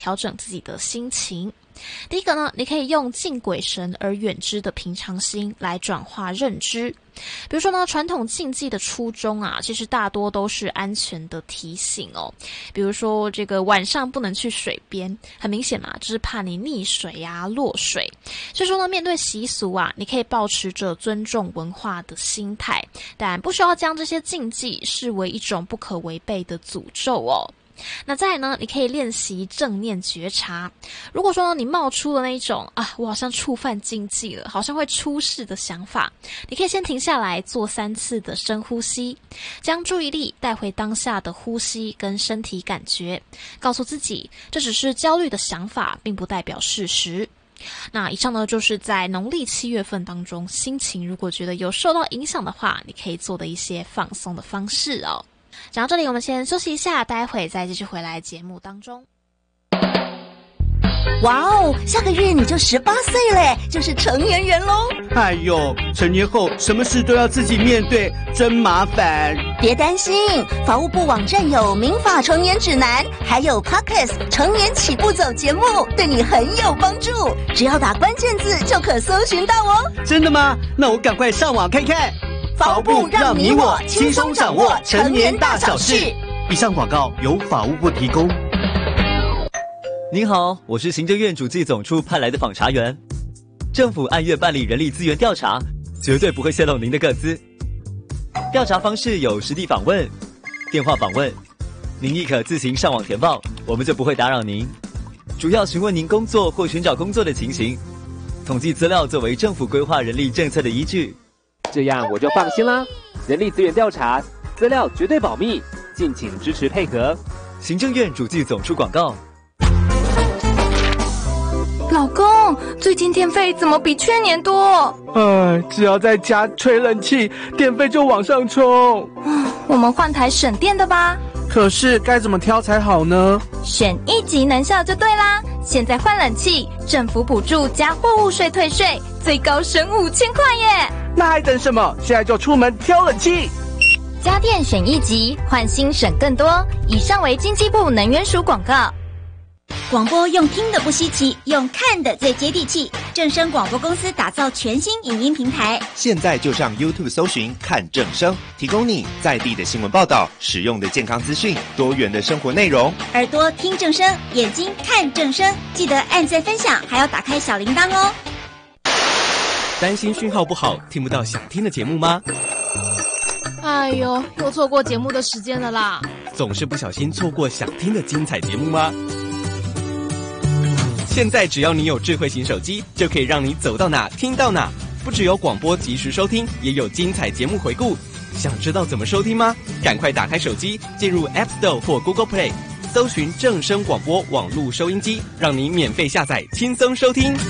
调整自己的心情。第一个呢，你可以用敬鬼神而远之的平常心来转化认知。比如说呢，传统禁忌的初衷啊，其实大多都是安全的提醒哦。比如说这个晚上不能去水边，很明显嘛，就是怕你溺水啊、落水。所以说呢，面对习俗啊，你可以保持着尊重文化的心态，但不需要将这些禁忌视为一种不可违背的诅咒哦。那再来呢，你可以练习正念觉察。如果说你冒出了那一种我好像触犯禁忌了，好像会出事的想法，你可以先停下来做3次的深呼吸，将注意力带回当下的呼吸跟身体感觉，告诉自己这只是焦虑的想法，并不代表事实。那以上呢，就是在农历7月份当中，心情如果觉得有受到影响的话，你可以做的一些放松的方式哦。讲到这里，我们先休息一下，待会再继续回来节目当中。 哇哦，下个月你就18岁嘞，就是成年人咯。 哎呦，成年后什么事都要自己面对，真麻烦。 别担心，法务部网站有民法成年指南，还有 Podcast 成年起步走节目，对你很有帮助。只要打关键字就可搜寻到哦。 真的吗？那我赶快上网看看。 法务部让你我轻松掌握成年大小事。 以上广告由法务部提供。 您好，我是行政院主计总处派来的访查员。政府按月办理人力资源调查，绝对不会泄露您的个资。调查方式有实地访问、电话访问，您亦可自行上网填报，我们就不会打扰您。主要询问您工作或寻找工作的情形，统计资料作为政府规划人力政策的依据。 这样我就放心啦。人力资源调查，资料绝对保密，敬请支持配合。 行政院主计总处广告。 老公，最近电费怎么比去年多？ 只要在家吹冷气，电费就往上冲。 我们换台省电的吧。 可是该怎么挑才好呢？ 选1级能效就对啦。现在换冷气，政府补助加货物税退税，最高省5000块耶！ 那还等什么？现在就出门挑冷气。 家电选1级，换新省更多。以上为经济部能源署广告。 广播用听的不稀奇，用看的最接地气。正声广播公司打造全新影音平台， 现在就上 YouTube 搜寻看正声，提供你在地的新闻报道、实用的健康资讯、多元的生活内容。 耳朵听正声，眼睛看正声，记得按赞分享，还要打开小铃铛哦。 担心讯号不好，听不到想听的节目吗？ 哎呦，又错过节目的时间了啦！ 总是不小心错过想听的精彩节目吗？现在只要你有智慧型手机，就可以让你走到哪听到哪。不只有广播及时收听，也有精彩节目回顾。想知道怎么收听吗？赶快打开手机，进入 App Store 或 Google Play，搜寻正声广播网络收音机，让你免费下载，轻松收听。